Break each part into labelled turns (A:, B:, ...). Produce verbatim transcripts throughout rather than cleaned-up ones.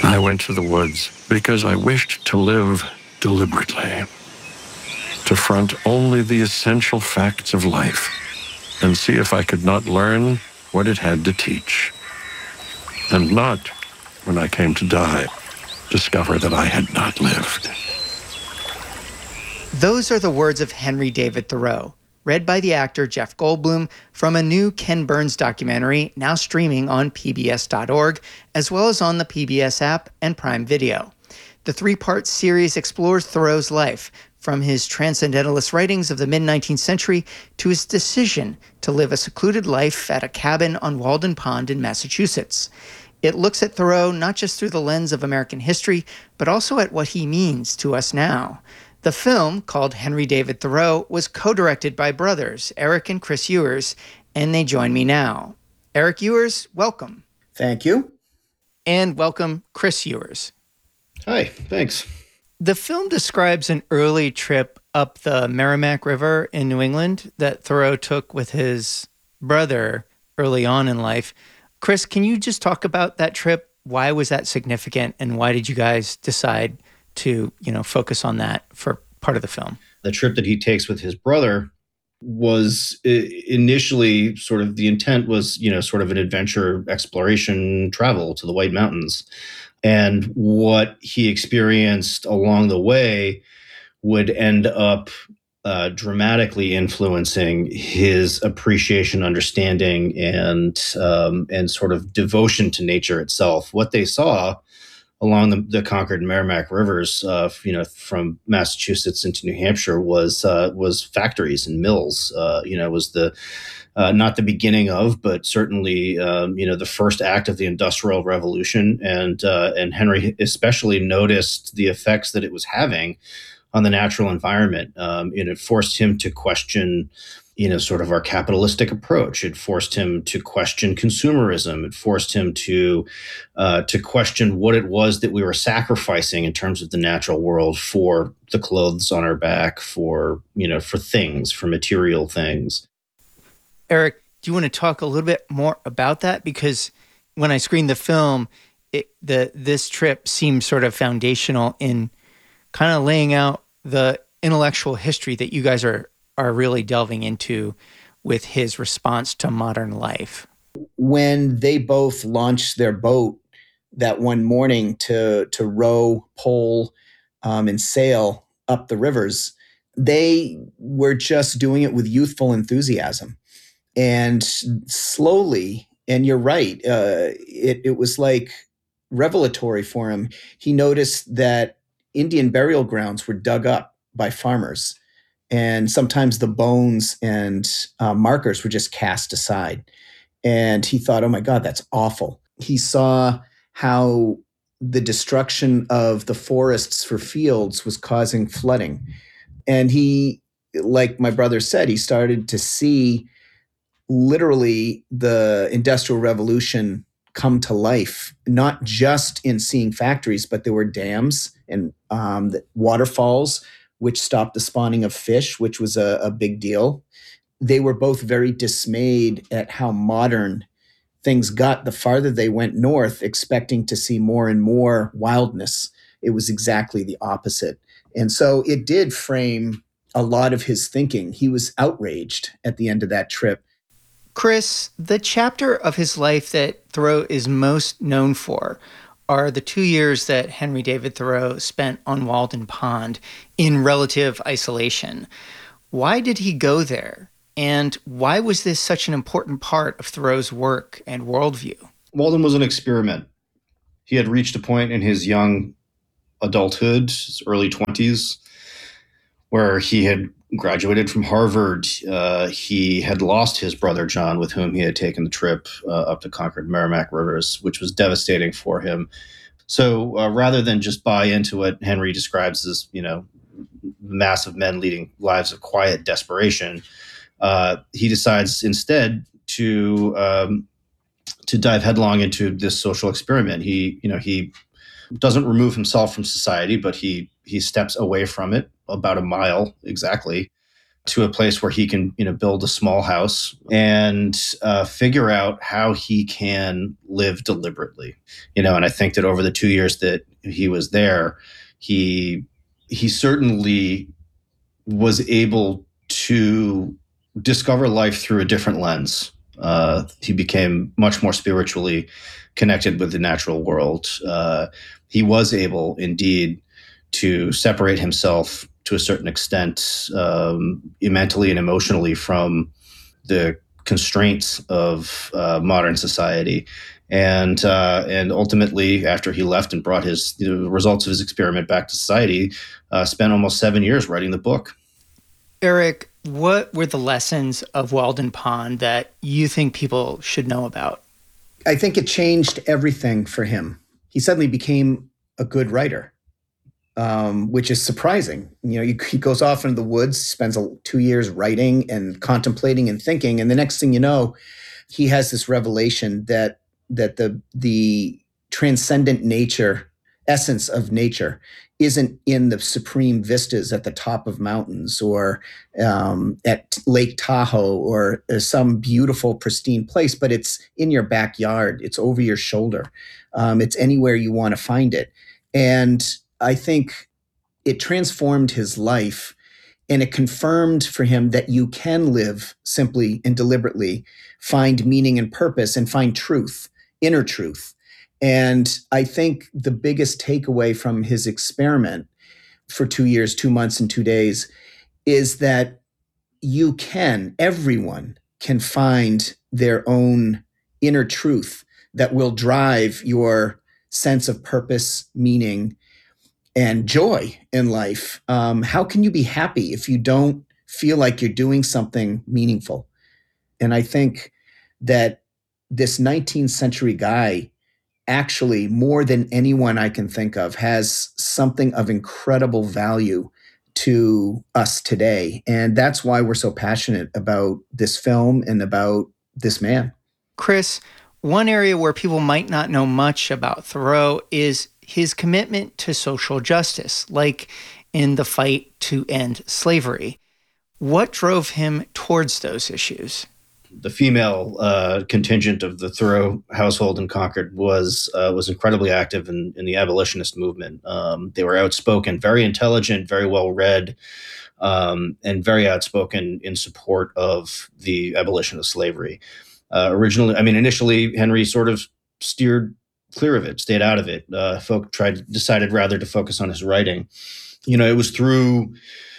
A: I went to the woods because I wished to live deliberately, to front only the essential facts of life and see if I could not learn what it had to teach. And not, when I came to die, discover that I had not lived.
B: Those are the words of Henry David Thoreau, read by the actor Jeff Goldblum from a new Ken Burns documentary now streaming on P B S dot org, as well as on the P B S app and Prime Video. The three-part series explores Thoreau's life, from his transcendentalist writings of the mid-nineteenth century to his decision to live a secluded life at a cabin on Walden Pond in Massachusetts. It looks at Thoreau not just through the lens of American history, but also at what he means to us now. The film, called Henry David Thoreau, was co-directed by brothers Eric and Chris Ewers, and they join me now. Eric Ewers, welcome.
C: Thank you.
B: And welcome, Chris Ewers.
C: Hi, thanks.
B: The film describes an early trip up the Merrimack River in New England that Thoreau took with his brother early on in life. Chris, can you just talk about that trip? Why was that significant, and why did you guys decide to, you know, focus on that for part of the film?
C: The trip that he takes with his brother was initially sort of, the intent was, you know, sort of an adventure, exploration, travel to the White Mountains. And what he experienced along the way would end up uh, dramatically influencing his appreciation, understanding, and um, and sort of devotion to nature itself. What they saw along the, the Concord and Merrimack rivers, uh, you know, from Massachusetts into New Hampshire, was uh, was factories and mills. Uh, you know, was the uh, not the beginning of, but certainly, um, you know, the first act of the Industrial Revolution. And uh, and Henry especially noticed the effects that it was having on the natural environment. Um, and it forced him to question, you know, sort of our capitalistic approach. It forced him to question consumerism. It forced him to uh, to question what it was that we were sacrificing in terms of the natural world for the clothes on our back, for, you know, for things, for material things.
B: Eric, do you want to talk a little bit more about that? Because when I screened the film, it, the this trip seemed sort of foundational in kind of laying out the intellectual history that you guys are are really delving into with his response to modern life.
D: When they both launched their boat that one morning to to row, pole, um, and sail up the rivers, they were just doing it with youthful enthusiasm. And slowly, and you're right, uh, it, it was like revelatory for him. He noticed that Indian burial grounds were dug up by farmers, and sometimes the bones and uh, markers were just cast aside. And he thought, oh my God, that's awful. He saw how the destruction of the forests for fields was causing flooding. And he, like my brother said, he started to see literally the Industrial Revolution come to life, not just in seeing factories, but there were dams and um, the waterfalls, which stopped the spawning of fish, which was a, a big deal. They were both very dismayed at how modern things got the farther they went north, expecting to see more and more wildness. It was exactly the opposite. And so it did frame a lot of his thinking. He was outraged at the end of that trip.
B: Chris, the chapter of his life that Thoreau is most known for are the two years that Henry David Thoreau spent on Walden Pond in relative isolation. Why did he go there? And why was this such an important part of Thoreau's work and worldview?
C: Walden was an experiment. He had reached a point in his young adulthood, his early twenties, where he had graduated from Harvard. Uh, he had lost his brother, John, with whom he had taken the trip uh, up the Concord Merrimack rivers, which was devastating for him. So uh, rather than just buy into what Henry describes as, you know, massive men leading lives of quiet desperation, uh, he decides instead to um, to dive headlong into this social experiment. He, you know, he doesn't remove himself from society, but he he steps away from it about a mile exactly, to a place where he can, you know, build a small house and uh, figure out how he can live deliberately. You know, and I think that over the two years that he was there, he he certainly was able to discover life through a different lens. Uh, he became much more spiritually connected with the natural world. Uh, he was able, indeed, to separate himself to a certain extent, um, mentally and emotionally, from the constraints of uh, modern society. And uh, and ultimately, after he left and brought his the results of his experiment back to society, uh, spent almost seven years writing the book.
B: Eric, what were the lessons of Walden Pond that you think people should know about?
D: I think it changed everything for him. He suddenly became a good writer, um, which is surprising. You know, he, he goes off into the woods, spends a, two years writing and contemplating and thinking, and the next thing you know, he has this revelation that that the the transcendent nature, essence of nature, isn't in the supreme vistas at the top of mountains or um, at Lake Tahoe or uh, some beautiful, pristine place, but it's in your backyard. It's over your shoulder. Um, it's anywhere you want to find it. And I think it transformed his life, and it confirmed for him that you can live simply and deliberately, find meaning and purpose, and find truth, inner truth. And I think the biggest takeaway from his experiment for two years, two months, and two days is that you can, everyone can find their own inner truth that will drive your sense of purpose, meaning, and joy in life. Um, how can you be happy if you don't feel like you're doing something meaningful? And I think that this nineteenth century guy, actually, more than anyone I can think of, has something of incredible value to us today. And that's why we're so passionate about this film and about this man.
B: Chris, one area where people might not know much about Thoreau is his commitment to social justice, like in the fight to end slavery. What drove him towards those issues?
C: The female uh, contingent of the Thoreau household in Concord was uh, was incredibly active in, in the abolitionist movement. Um, they were outspoken, very intelligent, very well read, um, and very outspoken in support of the abolition of slavery. Uh, originally, I mean, initially, Henry sort of steered clear of it, stayed out of it. Uh, folk tried, decided rather to focus on his writing. You know, it was through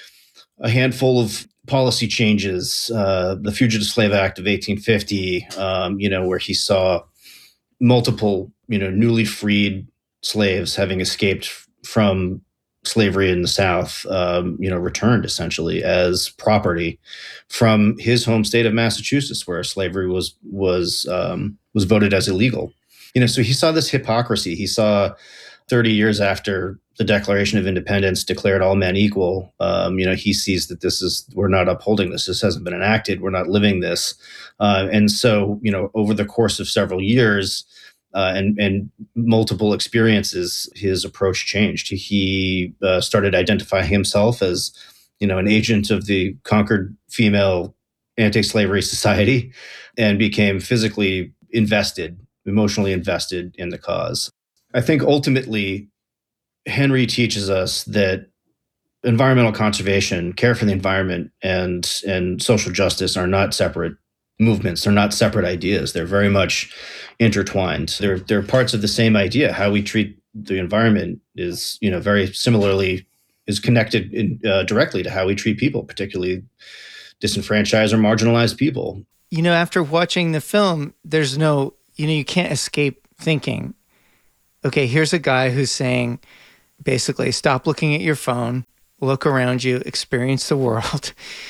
C: a handful of policy changes, uh, the Fugitive Slave Act of eighteen fifty, um, you know, where he saw multiple, you know, newly freed slaves having escaped from slavery in the South, um, you know, returned essentially as property from his home state of Massachusetts, where slavery was was um, was voted as illegal. You know, so he saw this hypocrisy. He saw thirty years after the Declaration of Independence declared all men equal, um, you know, he sees that this is, we're not upholding this. This hasn't been enacted. We're not living this. Uh, and so, you know, over the course of several years uh, and, and multiple experiences, his approach changed. He uh, started identifying himself as, you know, an agent of the Concord Female Anti-Slavery Society, and became physically invested, emotionally invested in the cause. I think ultimately, Henry teaches us that environmental conservation, care for the environment, and and social justice are not separate movements. They're not separate ideas. They're very much intertwined. They're they're parts of the same idea. How we treat the environment is, you know, very similarly is connected in, uh, directly to how we treat people, particularly disenfranchised or marginalized people.
B: You know, after watching the film, there's no, you know, you can't escape thinking, okay, here's a guy who's saying, basically, stop looking at your phone, look around you, experience the world.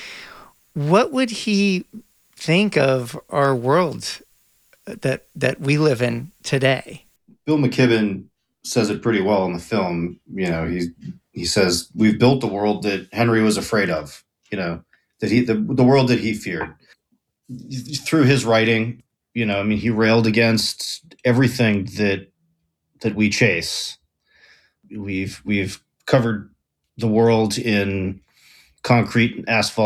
B: What would he think of our world that that we live in today?
C: Bill McKibben says it pretty well in the film. You know, he he says, we've built the world that Henry was afraid of, you know, that he the, the world that he feared. Through his writing, you know, I mean, he railed against everything that that we chase. We've we've covered the world in concrete and asphalt